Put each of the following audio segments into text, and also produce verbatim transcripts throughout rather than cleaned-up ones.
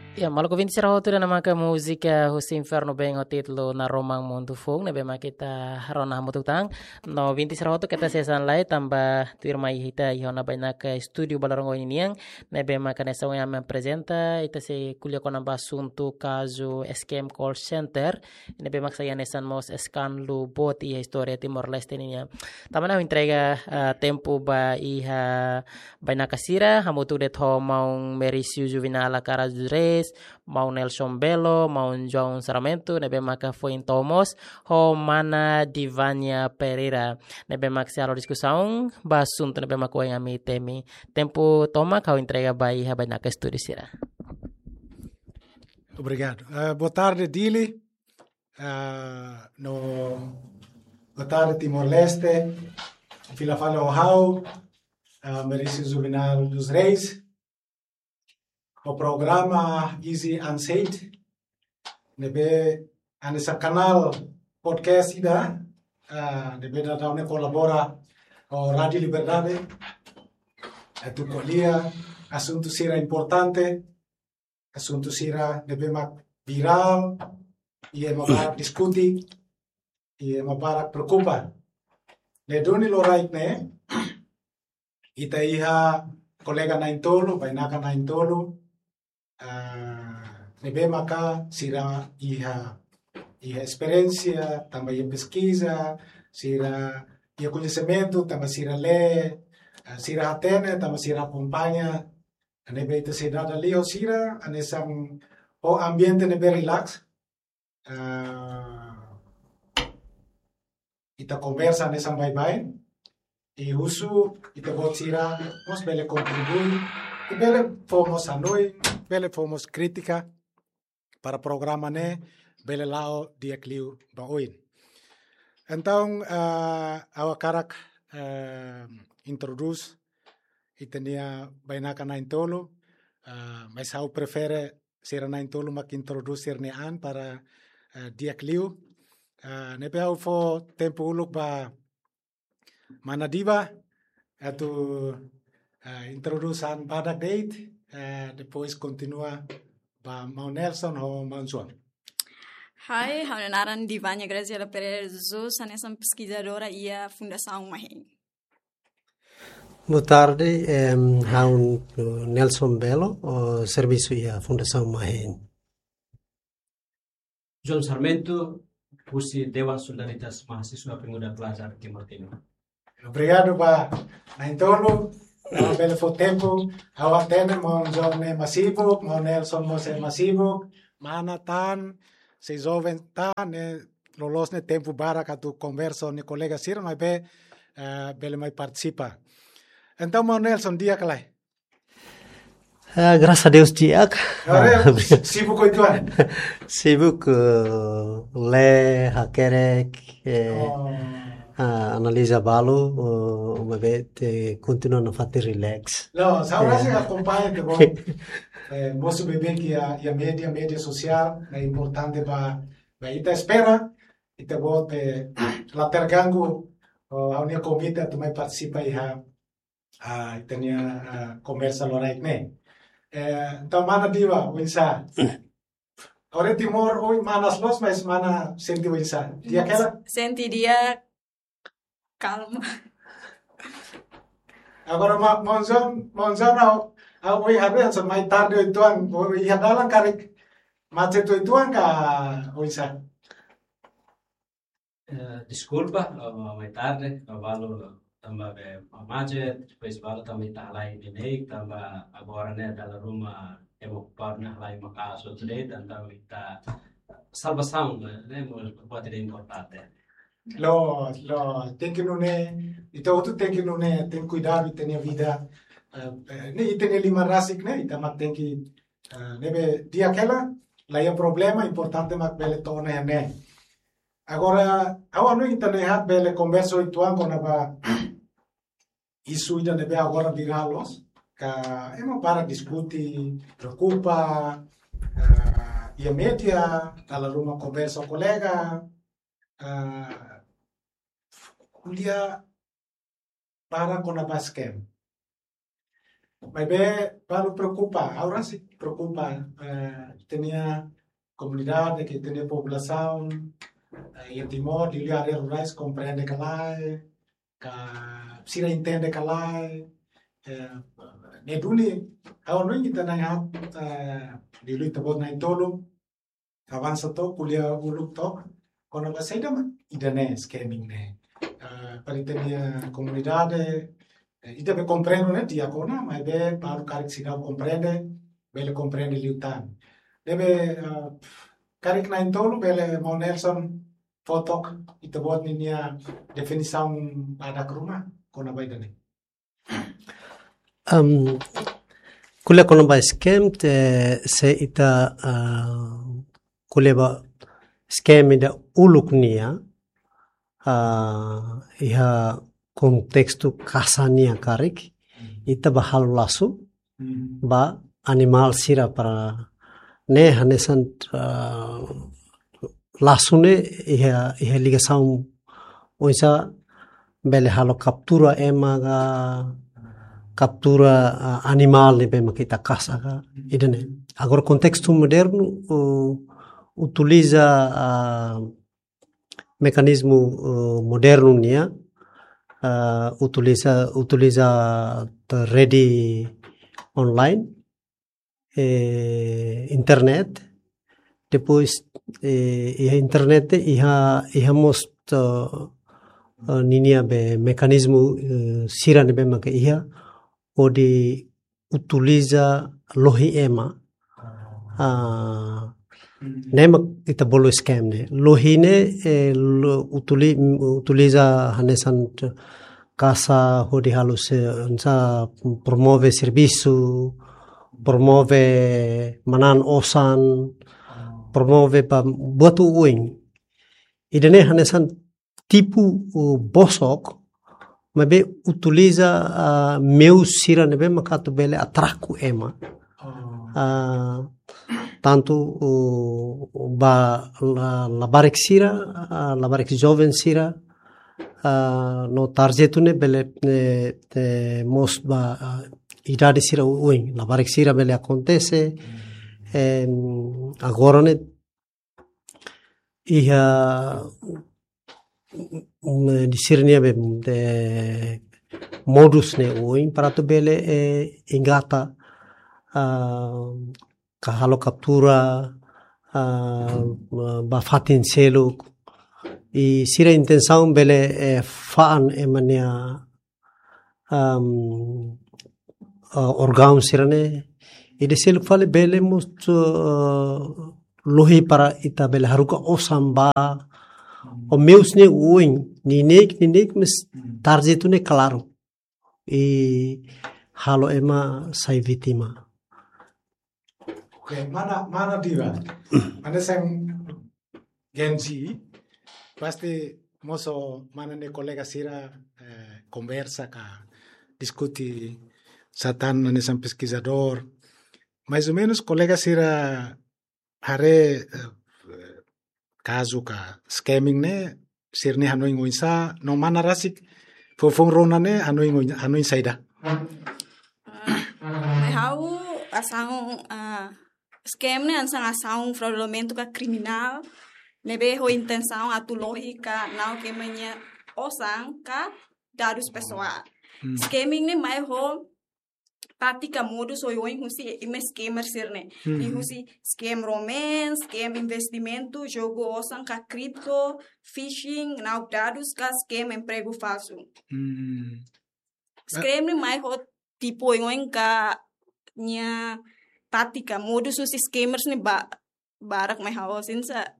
Ya, malu ko vinte sira hotu na maka musika Jose Inferno bem o título na Romang Mundo Fogo, na bema kita rona mututang. No vinte sira hotu kita sesan lai tamba tuir mai hita ihona baina ka studio balarongo iniang, na bema ka nesa yang apresenta ita se kulia kona basunto caso esquem call center, na bema saya nesan mos escanlo bot i historia Timor Leste niya. Tama na entrega uh, tempo ba iha baina kasira hamutu det ho maung Mericio Juvenal Cara dos Reis, mau Nelson Belo, mau João Sarmento, nebe maka foi em Tomos, ho mana Divania Pereira, nebe maka se alo discussão, basunto nebe maka yang ami temi, tempo toma kau entrega bai ha banyak estudi sira. Obrigado. Uh, boa tarde, Dili. Uh, no boa tarde, Timor-Leste. Vila Fala Ohau, uh, Mericio Juvenal dos Reis. O programa Easy and Said, nebe anessa canal podcast ida, uh, nebe da daune colabora o Radio Liberdade, a tu colia, assunto sira importante, assunto sira nebe mak viral, e é para discutir, e é para preocupar. Ne doni lo right ne, ita iha kolega na intolo, bainaka na intolo. Uh, nebe maka sira iha iha experiência, também iha pesquisa, sira iha conhecimento, também sira lê, uh, sira atene, também sira acompanha, nebe ita cidade ali o sira, anesang o ambiente nebe relax, uh, ita conversa anesang bye-bye, e uso ita bot sira, nós bele contribui, e bele fomos a noi, bele fomos crítica para o programa né bele lao dia clio baoin. Então uh, ao carak uh, introduz e tinha bainaka na intolo, uh, mas eu prefere ser na intolo mak introduz ser ne an para uh, dia clio. Uh, nebe au fo tempo uluk ba manadiva atu uh, introdusan badak date. Uh, depois continua para Mau Nelson ou Mau João. Hai, eu naran Divania Graziela Pereira Jesus, sou essa pesquisadora e a Fundação Maheng. Boa tarde, eu sou Nelson Belo, o serviço e a Fundação Maheng. João Sarmento, Pusi Dewan Solidaritas Mahasiswa Pemuda Pelajar Timor Timur. Obrigado, Pak. Nah, então, Ang belo fo tempo, awak tene mau jone masibuk, mau Nelson mo se masibuk, mana tan, se jovem tan, ne lolos ne tempo bara katu converso ne colega sir, mas be uh, bele mai participa. Então mau Nelson dia kalai. Uh, graças a Deus dia. Sibuk ko ituan. Sibuk uh, le hakerek. Eh, oh. Uh, analisa balo, uh, uma vez continuando a fazer relax. Não, sabe que acompanha que bom. Eh, moço bebê que a, a mídia, mídia social é importante para para ita espera, ita bom pe later gangu a unia comida tu mai participa e ha a tenia conversa loraik ne. Eh, então mana diva, winsa. Ora Timor, oi manas los, mas mana senti winsa. Dia aquela? Senti dia calma. Agora monzon monzon ao ao oi habe sa mai tarde ituan oi hadalan karik macet ituan ka oisa. Uh, desculpa, uh, mai tarde, cavalo também é macet, depois valo também tá lá em Beneik, também agora né da rumah eu ocupar na lá em Makassar trade, então tá salvação, né, muito importante. Lo, lo, tem que não é, então tu tem que não é, tem que cuidar e ter a vida, nem tem ele marasik né, então mas tem que, nebe dia aquela, lá é problema importante mas bele torna né. Agora, ao ano internet bele conversa oito anos com a isso ainda nebe agora viralos, que é uma para discutir, preocupa, e a média, ela uma conversa com colega. Uh, kuliah para kona baskem. Mas bem, para preocupar, agora se preocupa, eh, tinha comunidade, que tinha população, eh, em Timor, de áreas rurais, compreende que lá, que se entende que lá, eh, ne duni, ao não kita nangat, eh, di lu tabot na itolo, avança to, kuliah uluk to, kono ba saida man, idane scamming ne. Eh, para tinha comunidade, ida be comprendo né dia kona mas be baru karik sida comprende bele comprende liutan debe uh, karik na intolo bele mau Nelson fotok ita buat ninia definição pada ke rumah kona baida ne Um, kuliah kono ba scam te se ita uh, kuliah ba scam ida uluk nia uh, iha kontextu kasania karik ita ba halu lasu ba animal sira para ne hanesan uh, lasu ne iha iha ligação oisa bele halo captura emaga captura uh, animal ne bema kita casaga idene agora contexto moderno uh, utiliza uh, mecanismo uh, moderno nia uh, utiliza utiliza the ready online eh, internet depois eh, iha internet iha iha most uh, uh, ninia be mecanismo uh, sira ne bema ke iha odi utiliza lohi ema uh, nema ita bolo scam ne lohi ne eh, lo, utuli, utiliza hanesan casa hodi halus sa promuove serviço promuove manan osan promuove pa buatu uing idene hanesan tipu uh, bosok mabe utiliza uh, meu sira nebe makato bele atraku ema uh, tanto uh, ba la, la barek sira uh, la barek joven sira uh, no targetune bele ne, te most ba uh, idade sira uing la barek sira bele acontece um, agora ne iha di sirnia be de modus ne uing para to bele e ingata uh, kahalo captura uh, ba fatin selo i sira intenção bele e faan emania um, uh, orgão sirane e de selo fale bele most uh, lohi para ita bele haruka osamba o meus ne uing ni nek ni nek mes targetu ne claro e halo ema sai vítima. okay, mana mana diva mana sang Genji pasti moso mana ne colega sira eh, conversa ka discuti satan ne sang pesquisador mais ou menos colega sira hare eh, caso ka scamming ne sirne hanoi ngoinsa no mana rasik fofong rona ne hanoi ngoin hanoi saida Mai hau asang uh, scam ne ansang asang fraudulento ka criminal nebe ho intenção atu lógica não que manya osang ka dados pessoal hmm. Scamming ne mai ho prática modus oioin husi ime scammer sirne hmm. I husi scam romance scam investimento jogo osang ka cripto phishing now dados ka scam emprego falso hmm. Scam ne mai ho tipo oioin ka nya tática modus husi scammers ne ba barak mai hawa sinsa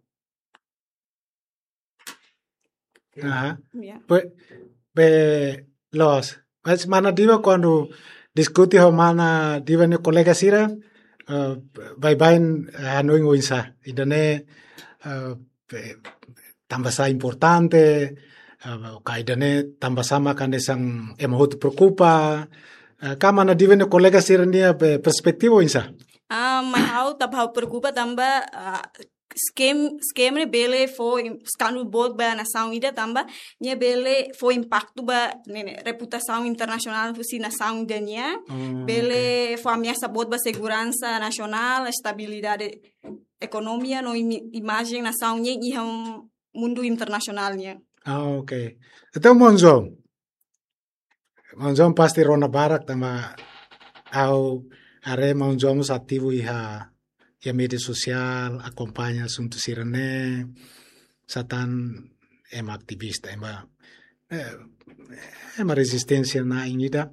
Ajá. Yeah. Pues, be, los, es mana diva cuando discute ho mana diva ne colega sira, uh, bye bye hanoi ngoinsa, idane uh, tambah sa importante, uh, ka idane tambah sama kan desang emohut preocupa, uh, ka mana diva ne colega sira nia perspektivo insa. Ah, uh, mai hau tab hau preocupa tambah uh, Scam, scam ne bele foi skandal bot ba nação ida tamba nya bele foi impacto ba ne reputação internacional fusi nação ida nya Oh, bele foi ameaça bot ba segurança nacional estabilidade economia no imi- imagem nação nya e um mundo internacional nya. Ah, ok. Então, Monzon. Monzon pasti rona barak tama au are Monzon ativo iha ia media sosial, acompanha assunto sirene, satan ema aktivista, ema eh, ema resistência na inida.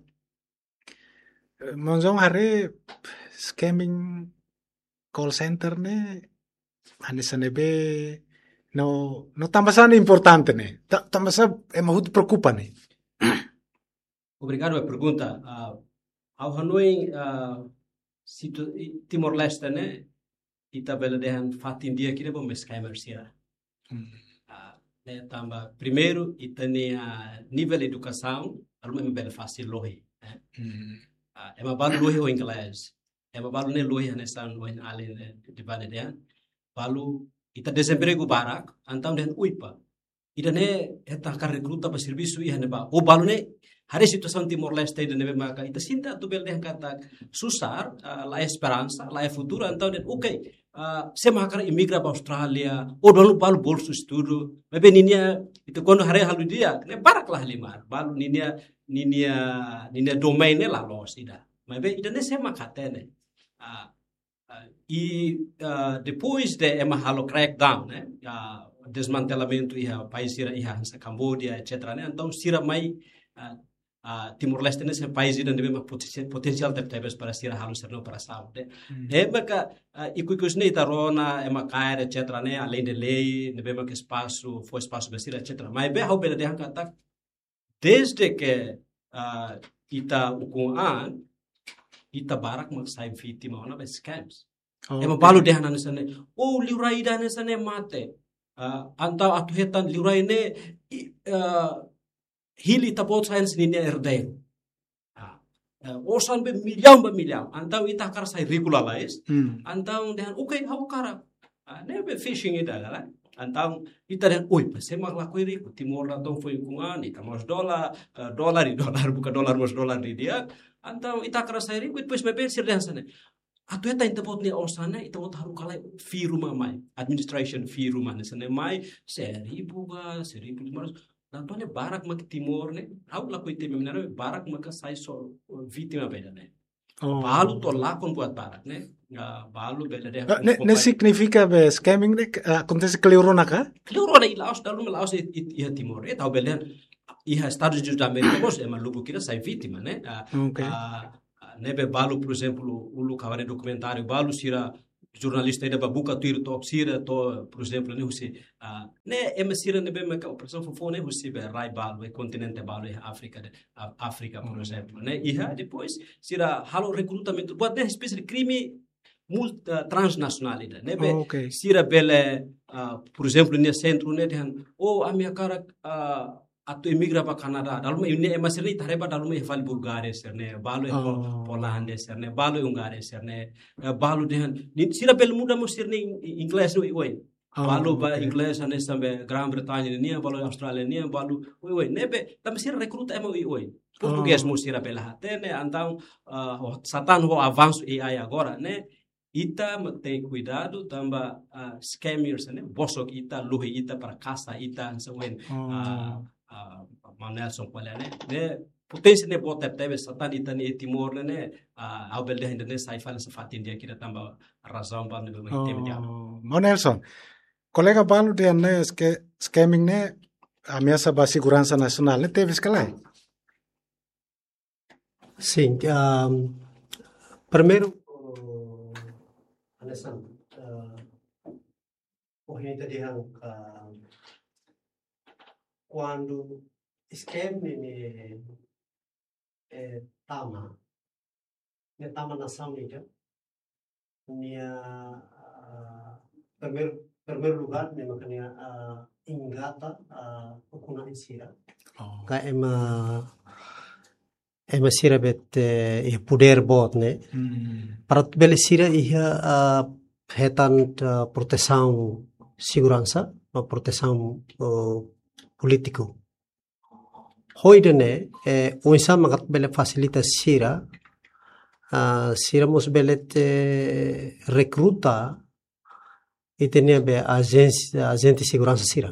Monzon are scamming call center ne anisane be no no tambasana importante ne. Ta- Tambasa ema hut preocupa ne. Obrigado pela pergunta. Uh, ao Hanoi, uh, situ, Timor-Leste, né? Ita bela dehan fatin dia kira bom scammer sira. Hmm. Uh, né, tamba, primeiro, ita ne uh, nível de educação, aluma é bela fácil lohi. Né? Hmm. Uh, é uma balu lohi o inglês. É uma balu ne lohi hanesan lohi além de bane dehan. Balu ita desemprego barak, então dehan uipa. Ida ne eta ka recruta pa serviço e ne ba. O balu ne hari situação Timor-Leste ida ne maka ita sinta tu bel dehan kata susar uh, la esperança, la futuro então de okay. Uh, se makar imigra para Austrália ou donu balu bolso estudo mebe ninia itu kono hari halu dia ne barak lah limar balu ninia ninia ninia domain ne la los ida mebe ida ne se makatene uh, uh, e uh, depois de ema halo crackdown né uh, desmantelamento ia país ira ia hansa Cambodia etc né então sira mai uh, uh, Timor-Leste nesse país ainda deve potencial potencial tertebes para sira halu serno para saúde é maka ikuikus ne tarona é macair etc né além de lei deve maka espaço foi espaço para sira etc mas bem how bela de kata desde que uh, ita ukuan ita barak mak sai vítima ona be scams Oh, é uma balu de hanan sane oh liurai dan sane mate uh, antau atu hetan liurai ne uh, hili tapot science ni ne erde ah uh, osan be milhão be milhão antau ita kar sai regularize Hmm. antau dan okay hau kara uh, ne be fishing ida la antau ita dan oi pa se mak lakoi rico Timor la tong foi kungan ita mos dolar uh, dolar i dolar bukan dolar mos dolar di dia antau ita kar sai rico depois me be sir dan sane atu eta inte bot ni osana ita bot haru kalai fee rumah mai administration fee rumah ne sane mai seribu ga seribu lima ratus nanto ne barak mak Timor ne au la koite me menaro barak mak sai so vítima bela ne Oh. balu to la kon buat barak ne uh, balu bela de Ah, ne, ne significa be scamming ne uh, acontece cleurona ka? kloro ne ilaos dalu melaos ia Timor e tau bela ia Estados Unidos da América bos é maluco kira sai vítima né uh, Okay. uh, nebe balu por exemplo ulu kawane documentário balu sira jornalista ida babuka tuir to sira to por exemplo ne husi uh, ne ema sira nebe meka operação fofone husi be rai balu e continente balu e África de uh, África por exemplo né e depois sira halo recrutamento buat ne espécie de crime multi uh, transnacional ida nebe Oh, okay. sira bele uh, por exemplo ne centro ne dan oh a minha cara uh, atu imigra pa Canada dalu ini emasirni tareba dalu me fal Bulgaria serne balu e Oh. Poland serne balu Hungaria serne balu dehan sira bel muda mo sirni inglês no oi Oh, balu ba okay. inglês ane sambe Grã-Bretanha ni balu Australia ni balu oi oi nebe tam sira recruta emo oi português mo sira bela hatene então uh, satan ho avanço A I agora né ita tem cuidado tamba uh, scammers né bosok ita luhi ita para casa ita sawen Oh. uh, uh, Manelson Palene ne potência ne bota teve satan ita ni Timor ne uh, ao belde ainda ne sai fala fatin dia kira tamba razão para ne be tem dia Oh. Mo Nelson, colega balu de ne ske, scamming ne ameaça ba segurança nacional ne teve escalai? Sim. Um, primeiro, uh, Alessandro, uh, o gente de uh, quando escreve ne eh, tama, ne tama nação nica, nia uh, primeiro primeiro lugar ne makanya uh, ingata uh, ukuna insira, Oh. ka ema ema sira bet eh, poder bot ne. Hmm. Para bele sira iha uh, retan uh, proteção segurança, uma proteção uh, político. Hoidene, eh, unsa magat bele facilita sira, uh, sira mos bele te recruta e tenia be agência, agente de segurança sira.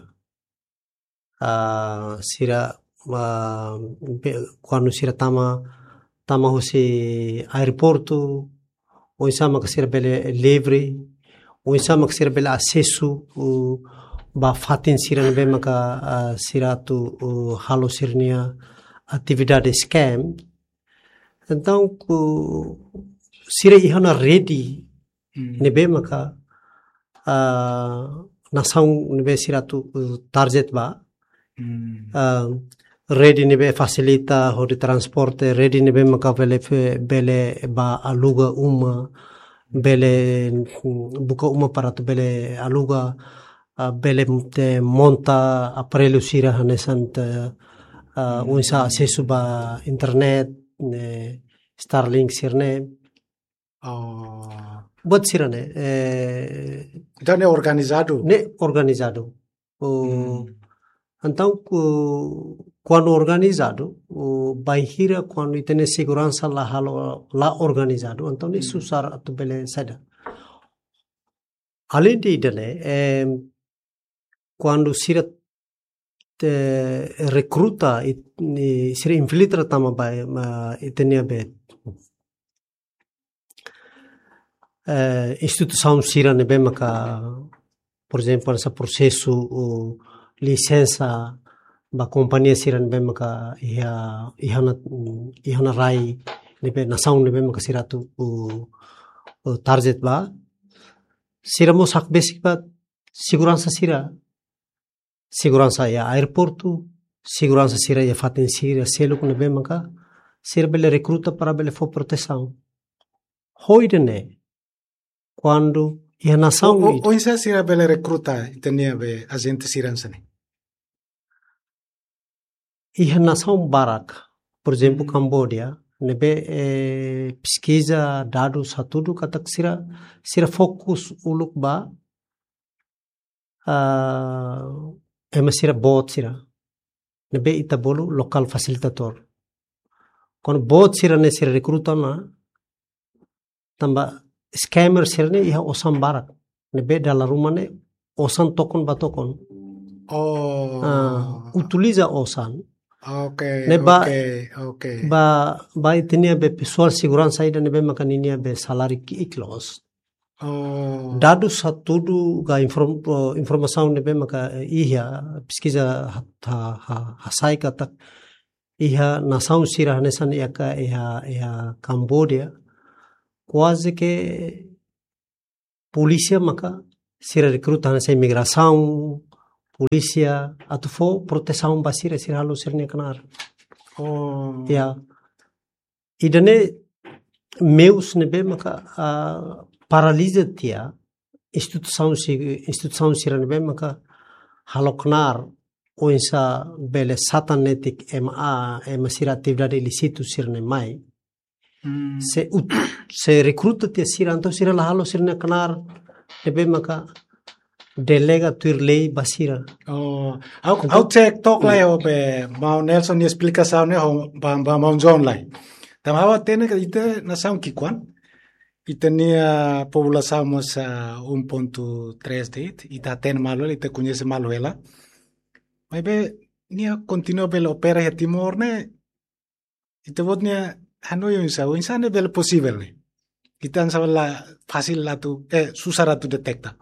Uh, sira, uh, quando sira tama, tama hosi aeroporto, unsa magat sira bele livre, unsa magat sira bele acesso, uh, ba fatin sira be maka uh, sira tu uh, halo sirnia atividade scam. Então uh, sira ihana ready mm. nebe maka uh, nação nebe sira tu uh, target ba mm. uh, ready nebe facilita ho de transporte ready nebe maka bele bele ba aluga uma bele buka uma para tu bele aluga Uh, bele te monta aparelho sira hanesant uh, uh, unsa acesso ba internet ne Starlink sirne oh. Buat sira ne eh, então é organizado ne organizado uh, hmm. Então uh, quando organizado uh, baihira quando itene segurança la halo la organizado então hmm. isso sar tu bele sada além de idane eh, quando sira te recruta e, e sira infiltra tama ba ma itenia be uh, instituição sira ne be maka por exemplo essa processo o licença ba companhia sira ne be maka ia ihana ihana rai ne be nação ne be maka sira tu o, o target ba sira mo sak basic ba segurança sira segurança ya aeroporto, segurança sira ya fatin sira selo com bem maka, sira bele recruta para bele for proteção. Hoidene quando ia nação o o insa sira bele recruta tenia be agente segurança ne. Ia nação barak, por exemplo, Cambodia, nebe eh, pesquisa dados satudo katak sira sira fokus uluk ba uh, é uma sira bot sira nebe itabolo local facilitator quando bot sira ne sira recruta na tamba scammer sira ne iha osan barak nebe dala rumah ne osan tokon batokon oh uh, utiliza osan okay ne ba okay okay ba ba itenia be pessoal segurança ida nebe makaninia be salary ki iklos oh dados tudo ga inform, informação nebe maka iha pesquisa ha ha hasai kata iha nação sira hanesan iaka iha iha Cambodia quase que polícia maka sira recruta hanesa imigração polícia atufo proteção basira sira halo sirne kanar oh ya idane meus nebe maka uh, paralisa tia instituição instituição sira nebe maka haloknar oinsa bele satanetic ma ema sira atividade ilícito sirne mai mm. se ut, se recruta tia sira então sira la halo sirne kanar nebe maka delega tuirlei basira oh au au check tok lai o be mau Nelson ni explicação ne ho ba ba mau John lai tamawa tene que ite nação kikwan e tinha população mas um ponto três de it e tá tendo malo ele te conhece malo ela mas be nia continua belo opera e Timor ne e te vot nia Hanoi insa o insa ne belo possível ne kita sabe la fácil la tu eh susara tu detecta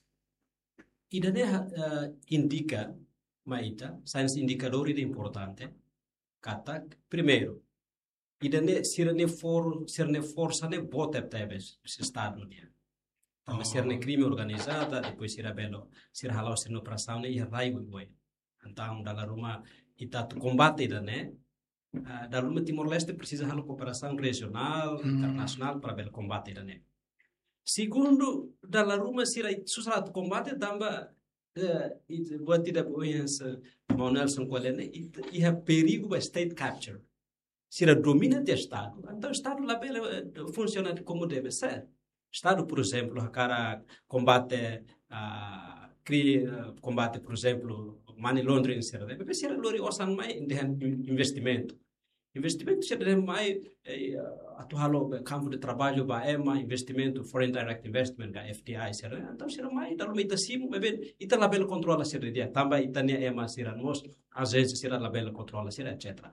idane uh, indica maita sains indicador ide importante kata primeiro idane sirne for sirne força ne bota tebes se estado ne ama sirne crime organizada depois sira belo sir halau sirno operação ne rai boi então dalla ruma ita combate idane uh, da ruma Timor-Leste precisa halau cooperação regional mm. internacional para belo combate idane segundo dalla ruma sira susrat combate tamba uh, buat tidak boiança mau Nelson Colene e ha perigo ba state capture sira domina de estado então o estado lá bela funciona como deve ser Estado, por exemplo, a cara combate uh, cri, uh, combate, por exemplo, money laundering, será deve ser lori osan mai investimento. Investimento será mai atual campo de trabalho ba ema investimento foreign direct investment ga F D I será. Então será mai dalam ita simu bebe ita label controla será dia. Tambah itania ema será nos às vezes será label controla será et cetera.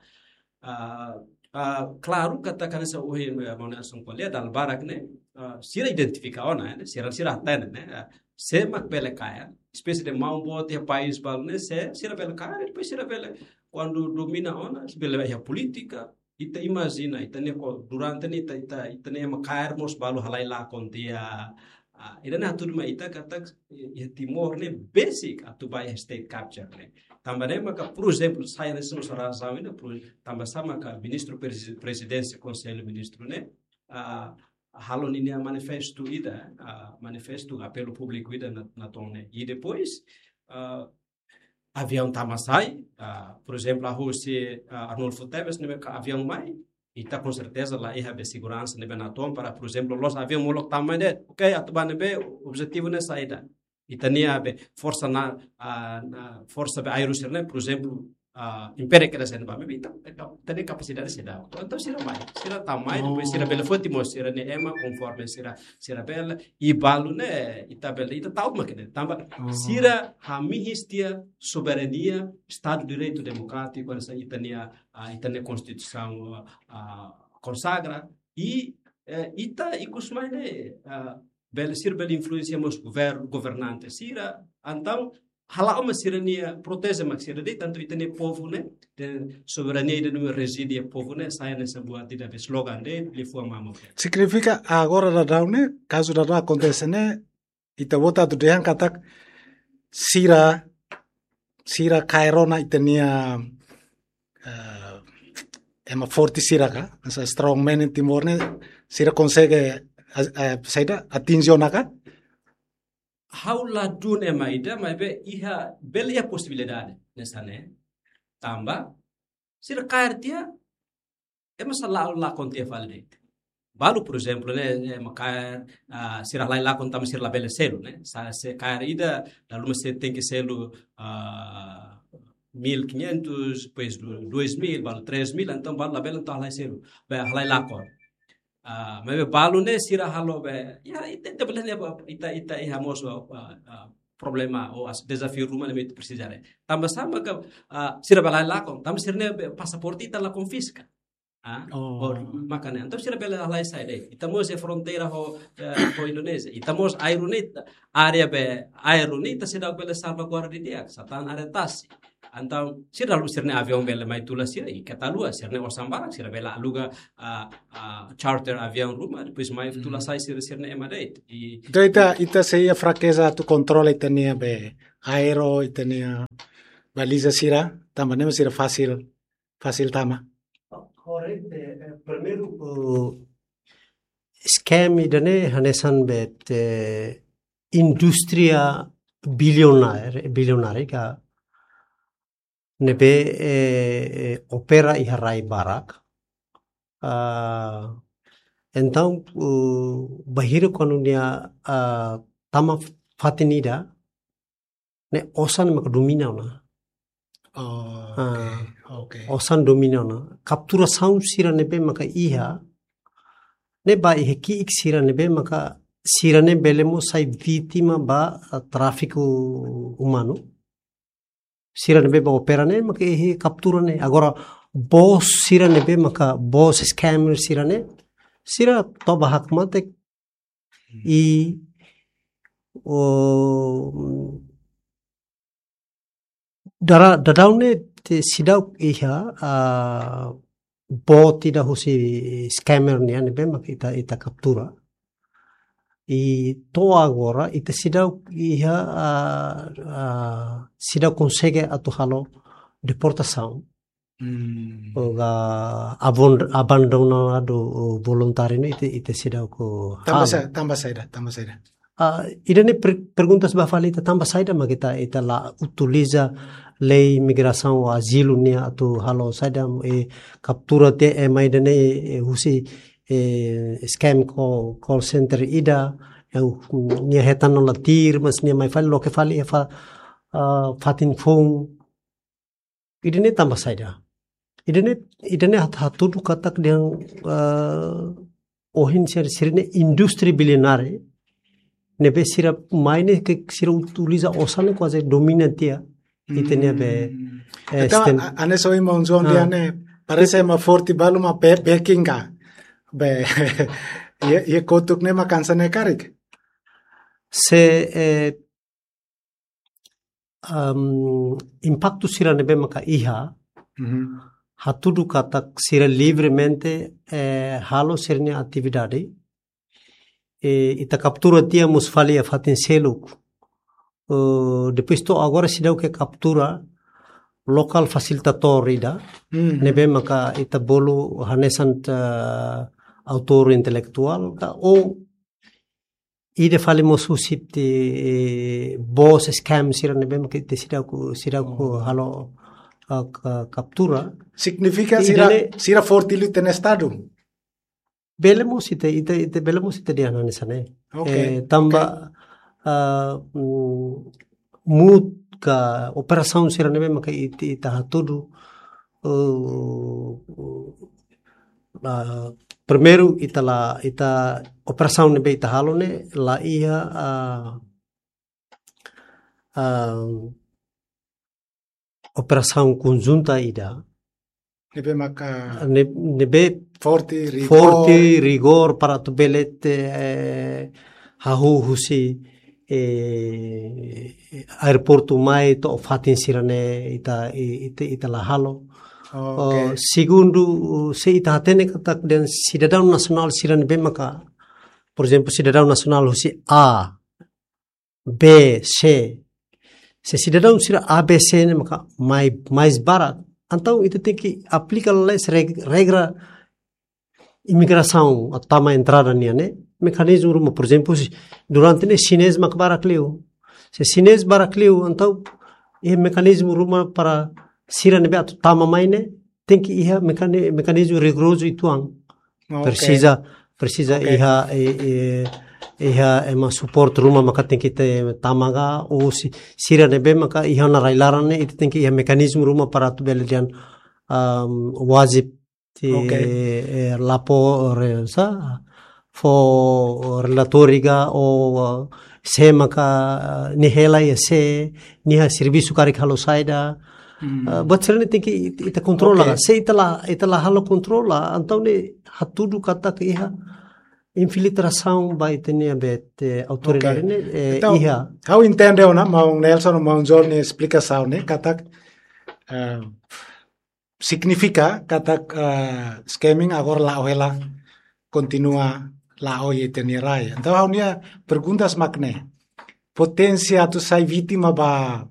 Uh, uh, claro katakan essa uhi monelson kolia dal barak ne uh, será identificar ona né será será tene né uh, se mak bele kaya espécie de mambo de país bal né se será bele kaya depois será bele quando domina ona bele a política ita imagina ita ne durante ne ita ita ita ne makar mos balu halai la kon dia uh, ida na turma ita kata ya Timor ne basic atu by state capture ne tambah ne maka por exemplo saya nesse nos razão ainda por tambah sama ka ministro presidência conselho ministro ne uh, halo ini a manifesto ida uh, manifesto apelo público ida na, na tone e depois uh, avião tamasai uh, por exemplo a Rússia uh, Arnolfo Teves ne ka avião mai e tá com certeza lá é a segurança ne benatom para por exemplo los avião molok tamai de ok atubane be objetivo ne saída e tania be força na, uh, na força be aeronáutica ne por exemplo Uh, impere que resen ba mebi tam tem capacidade de dar então será mais será tamanho depois será bela foto mo será ne ema conforme será será bela e balu ne ita bela ita tal makene tamba será a mistia soberania estado de direito democrático essa itania a itania constituição uh, consagra e uh, ita ikusmai ne uh, bela será bela influência mos governo governante será então hala uma soberania protege mas será tanto itane povo né de soberania de não reside o povo né sai nessa boa tida de slogan de lhe foi mamo significa agora da down né caso da down acontece né ita vota do dehan katak sira sira kairona itania uh, é uma forte sira ka essa strong man in Timor né sira consegue uh, saída atingir naka haula dun ema ida mas be iha belia possibilidade nessa né tamba sira cartia é masalah lá com te falde balu por exemplo né makar uh, sira lá lá com tam sira bela selo né sa se cair ida da luma se tem que selo uh, mil e quinhentos depois dois mil balu três mil então balu lá bela então lá selo be lá lá com ah uh, mas balu ne sira halo be ya ita te boleh ita ita iha mos uh, uh, problema ou as desafio rumah ne precisa né tambah sama ke uh, sira bala lá com tambah sira ne passaporte ita lá confisca ah oh. Or makanya então sira bela lá sai dai ita mos e fronteira ho uh, ho Indonesia ita mos aeronita área be aeronita sira bela salvaguarda dia satan aretasi então sira lu sirne avião bela mai tula sira e catalua sirne osambara sira bela aluga a uh, uh, charter avião ruma depois mai tula sai sira sirne emadate e então ita ita seia fraqueza tu controle itania be aero itania baliza sira tambah nem sira fácil fácil tama correto primeiro o scam idane hanesan bet indústria bilionária bilionária ka nebe eh, opera e harai barak uh, então uh, bahir konunia uh, tama fatinida ne osan mak domina na oh okay uh, okay osan domina na captura sound sira nebe maka iha ne ba ihe ki ik sira nebe maka sira ne belemo sai vítima ba uh, tráfico humano sira nebe ba opera ne maka e captura ne agora boss sira nebe maka boss scammer sira ne sira toba hakmate e o dara dadaune te sidau iha a bot ida husi scammer ne nebe maka ita ita captura e to agora ita sidau iha uh, uh, sidau consegue atuhalo deportação mm. oga abandonado voluntário ite ite sidau ko tambah sa tambah saída tambah saída uh, idane per, perguntas bafalita tambah saída magita ita la utiliza lei imigração o asilo ne atu halo saída e captura te e maidane e husi eh, scam call, call center ida yang nia hetan no latir mas nia mai fali lo ke fali e fa uh, fatin phone idene tambah saida idene idene hat hatudu katak yang uh, ohin ser sirine industri bilionare nebe sira maine ke sira utiliza osane quasi dominantia itene be eh, então stem- ane so ima un zon Ah. ane parece ma forti balu ma pe pekinga be ye ye kotuk ne ma kansane karik se eh, um, impacto sira nebe maka iha Mhm. hatudu katak sira livremente eh, halo sirne atividade eh, ita captura tia musfali a fatin seluk uh, depois to agora se deu que captura local facilitator ida Mhm. nebe maka ita bolu hanesan uh, autor intelektual ka o ide fali mosusip te eh, boss scam sira nebe maka ite sira ku sira ku halo uh, ka- captura significa Idene- sira sira forti lu ten estado belemos ite ite ite belemos ite dia nane sane Ok, eh, tamba ah, mm, mood ka operação sira nebe maka ite ita hatudu uh, uh, primeiro ita la ita operação nebe ita halone la ia uh, uh, operação conjunta ida nebe maka ne- nebe forti rigor forte rigor para tu belet eh, hahu husi eh, aeroporto mai to fatin sirane ita ita ita la halo. ok Uh, segundo uh, se ita hatene katak dan cidadão nacional sirane bemaka por exemplo cidadão nacional husi A B C se cidadão sira A B C ne maka mais mais barato então itu tem que aplicar les reg- regra imigração a tama entrada nia né mecanismo rumah por exemplo se durante ne chinês mak barakliu se chinês barakliu então e mecanismo rumah para sira nebe atu tama mai né tem que ia mecani- mecanismo rigoroso ituang ok. precisa precisa Ok. iha e, e, iha ema support rumah maka tem que ter tamaga ou si sira nebe maka iha na railaran ne itu tem que iha mecanismo rumah para tu beledian um, wajib ti Ok. eh, lapo re, sa fo relatoriga o uh, se maka uh, ni hela ya se ni ha serviço karik halo saida Hmm. uh, buat sila tem que ita, ita controla Ok. se ita la ita la halo controla então ne hatudu kata ke iha infiltração vai ter bet eh, autoridade Ok. ne eh, Então, iha how entendeu na mau Nelson mau Johnny explicação ne katak uh, significa katak uh, scamming agora la ohela continua la oye tenirai. Então, how nia perguntas makne potência tu sai vítima ba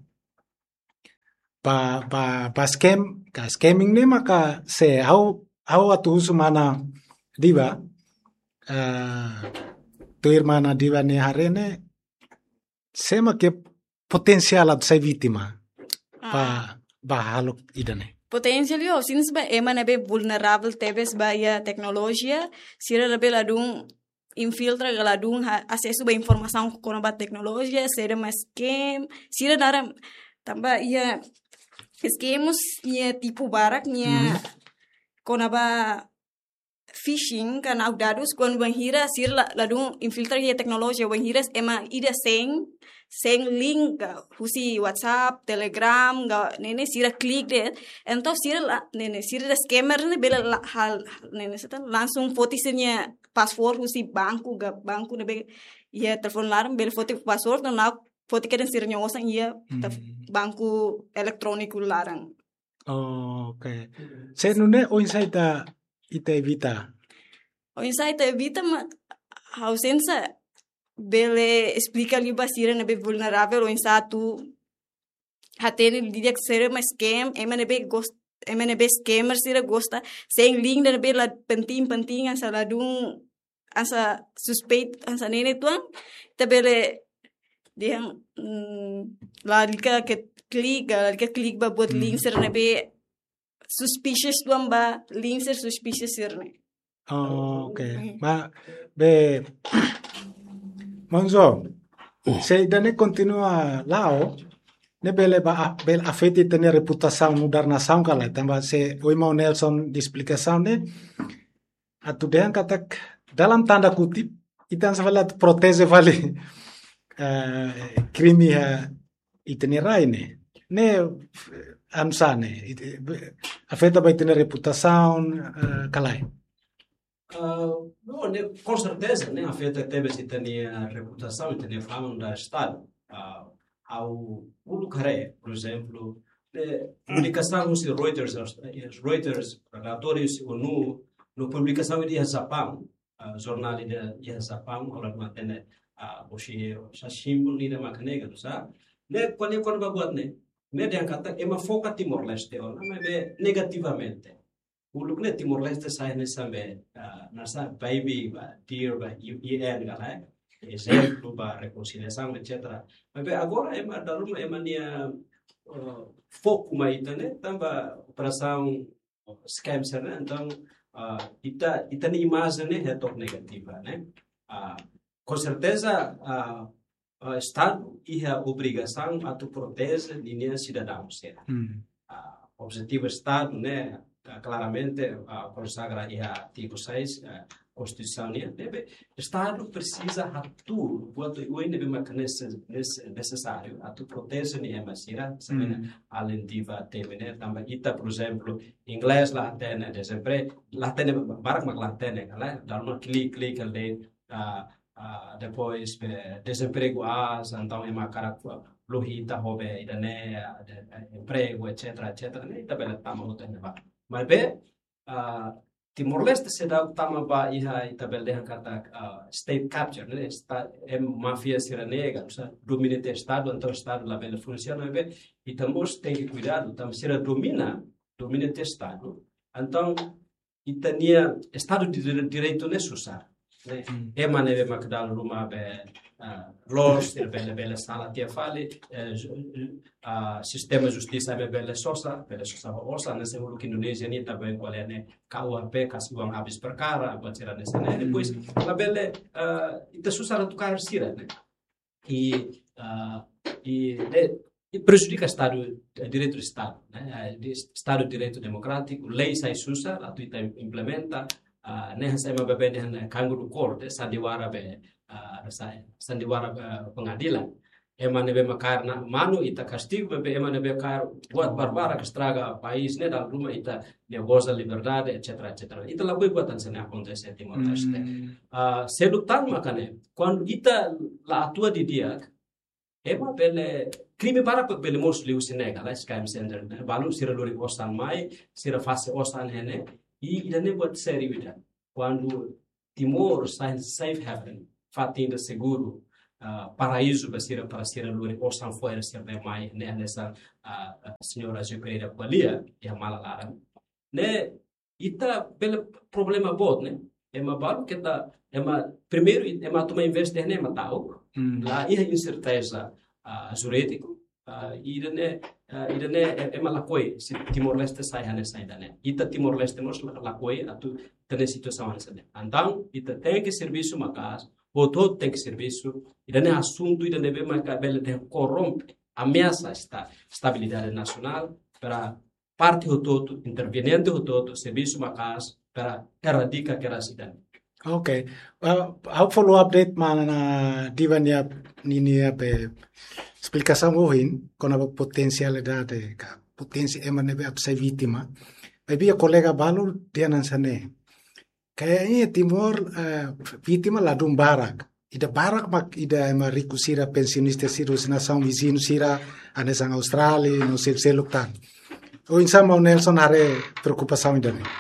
ba ba ba scam ka scamming ne maka se how how atu usu mana diva uh, tu irmana diva ne harene sema que potencial atu sai vítima ba ba haluk idane. Potentially, oh, since ba ema na be vulnerable tebes ba ya teknologia, sira na be ladung infiltra galadung ha acesso ba informação com ba tecnologia, sira mas scam, sira nara tamba ia esquemos nia tipo barak nia kona ba phishing kan au dados kon bang hira sir la ladung infiltra ia teknologi bang hira ema ida seng seng link ga husi WhatsApp, Telegram ga nene sira klik deh ento sira la nene sira da scammer ne bela la, hal nene setan langsung fotisnya password husi banku ga banku ne be ia telepon larm bela foto password na foto keden sira nyosan ia banku elektronik larang. Oh, ok. Se nune o insaita ita evita. O insaita evita ma ausenza bele explica ali basira na be vulnerável o insatu hatene lidia que ser uma scam ema ne be gost ema ne be scammer sira gosta sem link na be la penting penting asa ladung asa suspect asa nene tuan te bele dia mm, la lika que klik la lika klik ba buat link sira ne be suspicious tuan ba link sir suspicious sir ne Oh, okay. Ma be Monzo, se dane continua lao, ne bele ba bel afeti tene reputação mudar nação kala tamba se o irmão Nelson de explicação ne atu dehan katak dalam tanda kutip itan savala protese vale uh, krimi ha itinerai ne ne ansane afeta ba itene reputação uh, kalai. Uh, no, né, com certeza, né, afeta teve se tem a reputação e tem a fama do Estado. Uh, ao Urucaré, por exemplo, né, publicação dos Reuters, os Reuters, relatórios ONU, no publicação de Japão, uh, jornal de Japão, olha lá tem a Oshie, Shashimbo, Lida Macanega, não sabe? Né, quando é quando vai buat né, né, de angkata é uma foca Timor-Leste, olha, mas negativamente. O lugar de Timor-Leste sai nessa be, nessa baby, dear, I N, galera, exemplo, para reconciliação, etcétera. Mas agora é uma da uma é mania foco mais né, também operação scams, né, então ita ita nem imagem né é top negativa, né. Com certeza o Estado tem a obrigação a tu proteger linha cidadãos, certo? O objetivo Estado, né, claramente a consagra e a artigo seis a Constituição deve Estado precisa atuar quanto o índice necessário a tu proteger ne masira sabendo além diva terminar também ita por exemplo inglês lá tem desemprego lá tem barak mak lá tem lá dá uma clique clique ali depois desemprego as então é uma cara lohita hobe idane emprego etc etc né ita bela tama hoten ba mas be Timor-Leste se dá tama ba iha ita bela deha kata state capture né sta é mafia siranega domina o estado então o estado lá bela funciona be ita mos tem que cuidado tam sira domina domina o estado então ita nia estado de direito necessário né é maneira macdal rumah be los ter bela bela sala tia fale sistema justiça be bela sosa bela sosa osa nesse mundo que Indonesia ni também qual é né K U H P kasih uang habis perkara buat tirar nesse né depois la bela ita susah tu cara sira né e e e prejudica o Estado, o direito do Estado, né? Estado de direito democrático, lei sai susah, lá tu implementa, né? Saya mau bebe dengan kangguru court, sandiwara be, sandiwara pengadilan. Eman nebe makar na manu ita castigo bebe eman nebe kar buat barbara que estraga país né dalam rumah ita dia goza liberdade etc etc. Ita lagu buatan sana acontece em Timor-Leste. Se lutar makane quando ita la atua di dia ema bele crime para bele mostly usinega la scam center balu sira lori osan mai sira fase osan hene e ida ne buat seri vida quando Timor sai safe haven fatinda seguro Uh, paraíso para ser para ser lori osan fora ser bem mais né nessa uh, senhora Jupeira Qualia e a malalara né ita belo problema bom né é uma balo que tá é uma primeiro é uma toma investir né matau lá e a incerteza uh, jurídico uh, e né uh, e né é uma lacoi se Timor-Leste sai né sai né ita Timor-Leste nós lacoi atu tem situação assim então ita tem que serviço macas o todo tem que serviço e daí assunto e daí deve mais cabelo de corrompe ameaça esta estabilidade nacional para parte do todo interveniente do todo serviço macas para erradicar aquela cidade. Okay. Uh, how follow update mana na divania nini pe explicação hoje com a potencialidade ka potência emane be apsa vítima. Baby a colega Balur dia nansane. Kayaknya Timor uh, vítima lá de um barak. Ida barak mak ida ema rico sira pensionista sira nação vizinho sira anesang Austrália no sei sei lutar. O insama o Nelson hare preocupação ainda né.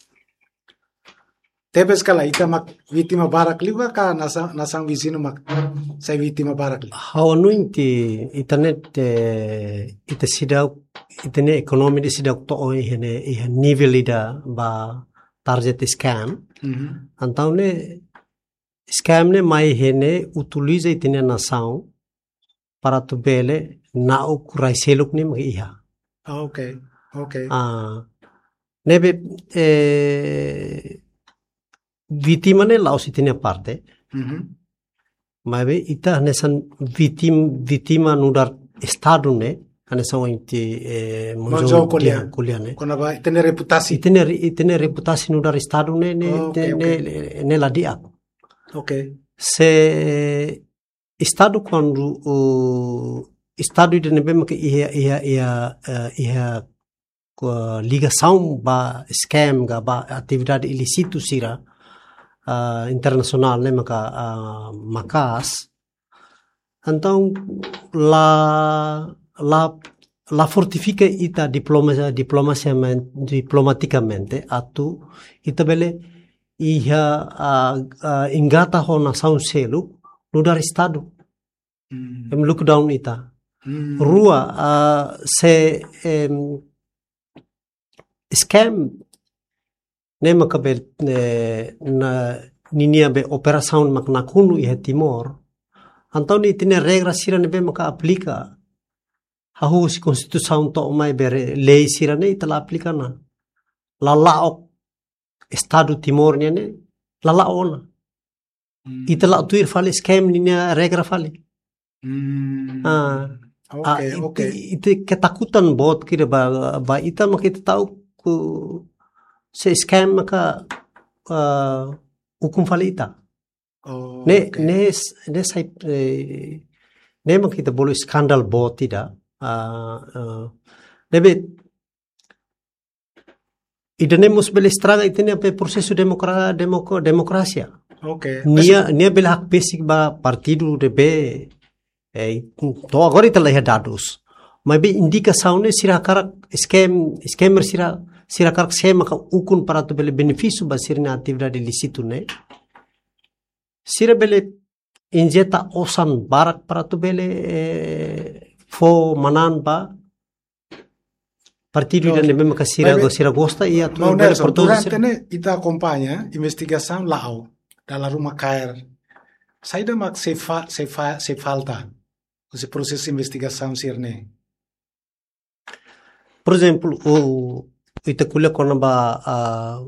Tebes kala ita mak vítima barak liwa ka nação nação vizinho mak sai vítima barak. How no inti internet ita sidau itene ekonomi di sidau to o ihene ihe nível ida ba target scam. Mm-hmm. Então, né, scam né mais hene utiliza itine nação para tu bele na o kurai seluk ne magiha. Ah, okay. Okay. Ah, nebe eh vitima ne lao sitine parte, Mhm. ma be ita hanesan vitim vitima nudar estado ne hanesan inti eh, Monzo monzo kuliah. dia kuliah ne. Kona ba itene reputasi. Itene itene reputasi nudar estado ne ne Oh, okay, ne, ne, ne la dia. Okay. Se estado quando o estado de nebema que ia ia ia uh, ia uh, ligação ba scam ga ba atividade ilícito sira uh, internacional né maka uh, macas então la la la fortifica ita diplomacia diplomaciamente diplomaticamente atu ita bele ia uh, uh, ingata ho nação selu no dar estado Mm. em lockdown ita Mm. rua uh, se um, scam ne makabel ne, na ninia be operação mak nakunu i Timor então ni tine regra sira ne be maka aplica hahu si constituição to mai bere lei sira ne ita la aplica na la lao estado Timor ne la lao ona Mm. ita la tuir fale scam ninia regra fale Mm. ah Okay, ah, itu, okay. itu ketakutan bot kira ba, ba ita makita tahu ku se scam maka uh, hukum falita. Oh, Ne okay. ne ne sai eh, ne makita bolu skandal bot tidak. Uh, uh, nebe idane musbel estraga itene pe prosesu demokra demoko demokrasia. Okay. Nia nia bel hak basic ba partido de be eh, to agora ita leha dados mas be indicação ne sira karak scam scammer sira sira karak sema ka ukun para to bele benefício ba sirna atividade ilícito ne sira bele injeta osan barak para to bele eh, fo manan ba partido No, de nebe maka sira mas go be- sira gosta ia tu Mau bele Nelson, portão durante ne ita acompanha investigação lao dalam rumah K R. Saída mak se fa, se fa, se falta esse processo de investigação sirne. por exemplo o ita kulia kona ba uh,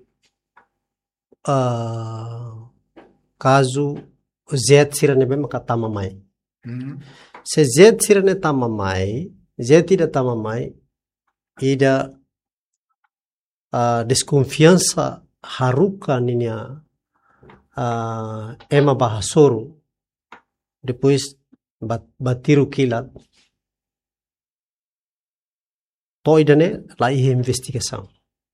uh, caso Z sira nebe maka tama mai Mhm. se Z sira ne tama mai Z tidak tama mai ida uh, desconfiança haruka ninya uh, ema bahasoro depois bat, batiru kilat to idane la ihe investigação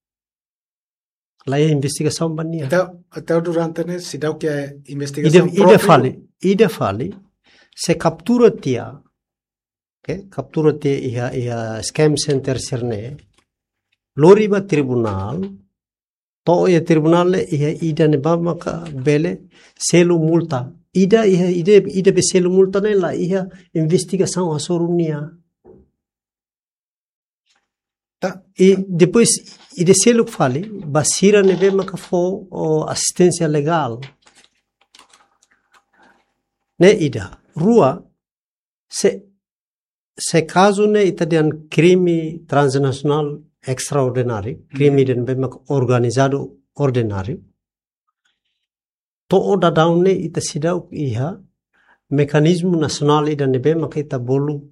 la ihe investigação bania Então, então durante ne sidau que é ida investigação ida fale ida fale se captura tia okay? Captura tia iha iha scam center sirne lori ba tribunal to ia tribunal le iha ida ne ba maka bele selu multa ida iha ida ida be selu multa ne la iha investigação asorunia Tá. e depois ida selu fale basira ne be maka fo o assistência legal ne ida rua se se caso ne italian crime transnacional extraordinário crime den be maka organizado ordinário to oda down ne ita sidau iha mecanismo nacional ida ne be maka ita bolu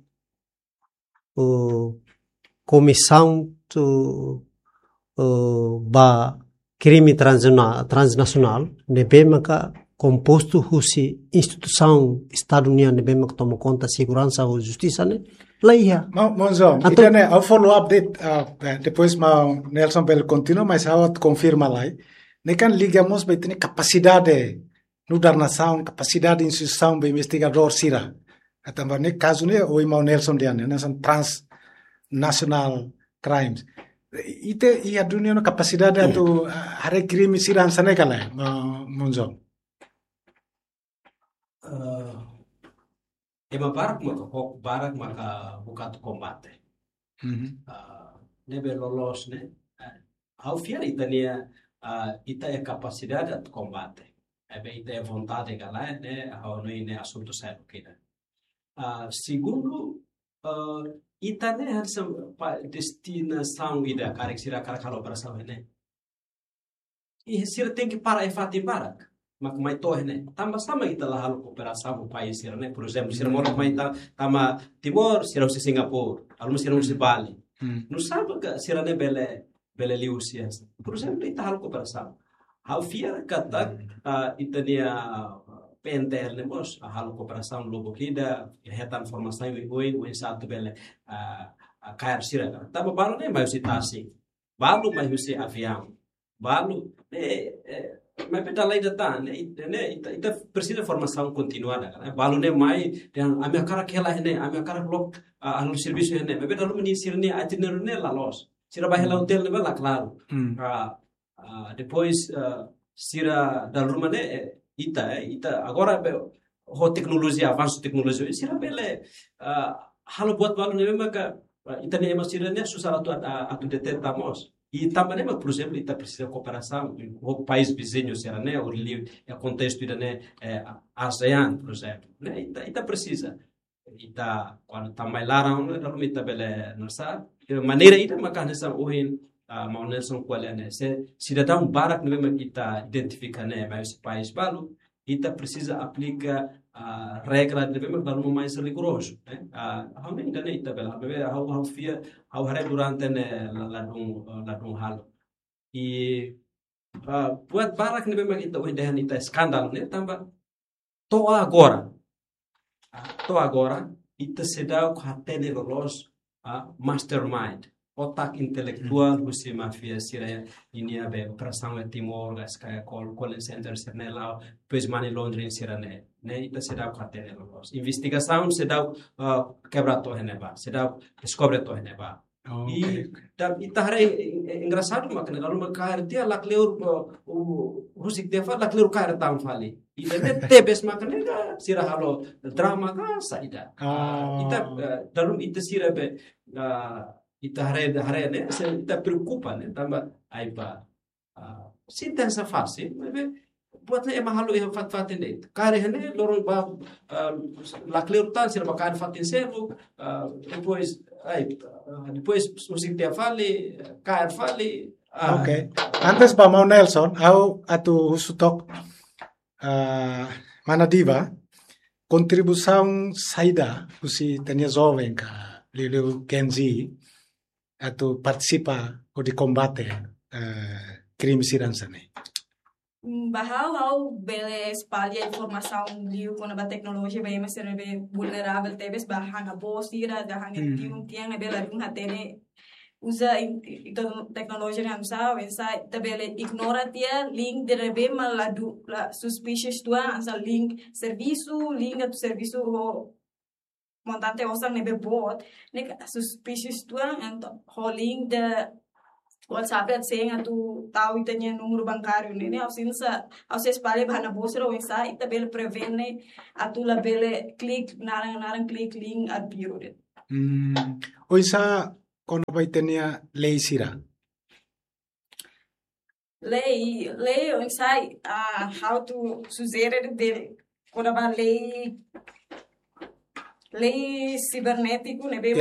o comissão to o ba crime transnacional transnacional ne be maka composto husi instituição estadunidense ne be maka toma conta segurança ou justiça ne lá iha Mau Monzo, Então- ita ne ao follow up date uh, depois mau Nelson bel continua, mas ao confirma lá. Ne kan ligamos be tene capacidade no dar nação, capacidade de instituição be investigador sira. Atamba ne caso ne o mau Nelson dia ne nação transnational crimes. Ite ia dunia no capacidade atu hare crime sira ansane kala Monzo. Uh, ema barak maka hok barak maka bukat combate. Mhm. Uh, nebe lolos ne. Uh, au fiar itania uh, ita é capacidade de combate. Ebe ita é vontade galera ne au noi ne assunto sério kida. Uh, segundo uh, ita ne harus pa destinação ida karek sira karak kalau berasal ne. e sira tem que para e fati para mak mai torre né tamba sama kita lah halo cooperação o país sira né por exemplo sira mora mai ta tama Timor sira se Singapura almo sira se Bali não sabe que sira né bele bele liusia por exemplo ita halo cooperação how fear kata itania pentel né mos a halo cooperação logo kida retan formação e oi o satu bele a cair sira tamba balo né mais itasi balo mais você avião balo né mas peta lá ainda tá né né ita precisa formação continuada né balo né mais a minha cara que ela né a minha cara logo a no serviço né mas peta não me sir né a tinha né lá los sira vai lá hotel né lá claro ah depois sira da rumah né ita ita agora ho tecnologia avanço tecnologia sira bele halo buat balo né memang ita né mas sira né susah atu atu detetamos e também, por exemplo, está precisa de cooperação com o país vizinho, será, né? O contexto da né, ASEAN, por exemplo, né? Está precisa. Está quando está mais lá, não é está bele, não sabe? De maneira ida makan nessa ohin, mau Nelson qual é né? Se cidadão barak não é que está identifica né, mas país balu, ita precisa aplicar a regra de memang dalam mais rigoroso, né? Ah, hame ainda nem ita bela, bebe hau hau fia, hau hare durante né ladung ladung hal. E buat barak ni memang ita udah ita skandal né? Tambah to agora, to agora ita sedau khatene lolos mastermind. Otak intelektual husi mafia sira ini abe operação e Timor gas kaya call call center sernela pois money laundering sira ne ne ita se dá catene los investigação se dá quebra to heneba se dá descobre to heneba e ita hare engraçado mas quando lalu makar dia lak leur o husik defa lak leur kar tam fali ita tebes makane sira halo drama ka saida ita dalam ita sira be ita hare hare né se ita preocupa né tamba aipa se tem essa fase buat né mahalo e fat fat né kare né loro ba la cleurtan sir ba kare fatin selo depois ai depois os que te fale kare fale ok antes ba mau Nelson au atu husutok mana diva contribuição saída usi tenia jovem ka lilo Kenzi atau participa ou de combate uh, crime sirança né? Bahau hau bele espalha informação liu com a tecnologia bem mais ser bem vulnerável tebes bahanga bosira da hanga tiung tiang bela rung hatene usa tecnologia não sabe essa tabela ignora tia link de rebe maladu la suspicious tua asa link serviço link do serviço montante osang nebe bot ne suspicious tua então holding de WhatsApp at saying tu tahu itanya número bancário ne ao sinsa ao se espalha bahana bosra ou insa itabel prevene atu la bele click narang narang click link at bureau hmm o isa kono vai tenia lei sira lei lei o insa ah how to suzere de kono ba lei lei cibernético ne